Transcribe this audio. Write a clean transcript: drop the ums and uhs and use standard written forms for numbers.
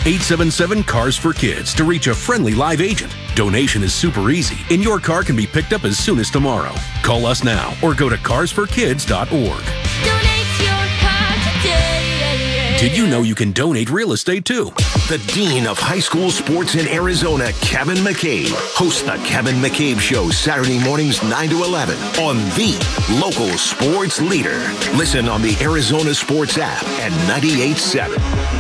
877-CARS-FOR-KIDS to reach a friendly live agent. Donation is super easy, and your car can be picked up as soon as tomorrow. Call us now or go to carsforkids.org. Donate your car today. Did you know you can donate real estate too? The Dean of High School Sports in Arizona, Kevin McCabe, hosts the Kevin McCabe Show Saturday mornings 9 to 11 on the local sports leader. Listen on the Arizona Sports app at 98.7.